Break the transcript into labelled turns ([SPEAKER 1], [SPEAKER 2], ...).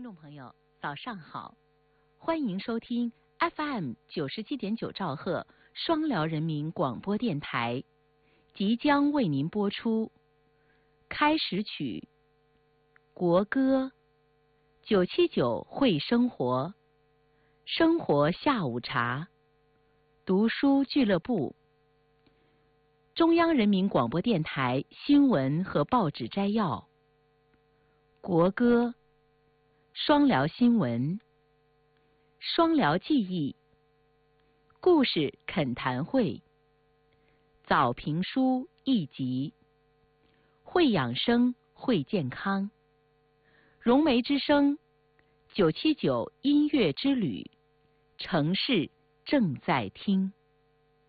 [SPEAKER 1] 众朋友，早上好，欢迎收听 FM97.9兆赫双辽人民广播电台，即将为您播出开始曲国歌979会生活，生活下午茶，读书俱乐部，中央人民广播电台新闻和报纸摘要，国歌，双辽新闻，双辽记忆，故事恳谈会，早评书一集，会养生会健康，融媒之声979音乐之旅，城市正在听。